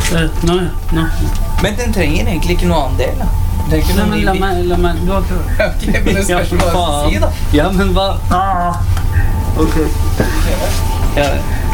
Nå. Men den trenger egentlig ikke noe annen del, da. Det er ikke noe La meg, du har prøvd. Ok, men det spørs hva du si, da. Ja, men hva? Ok. Ja,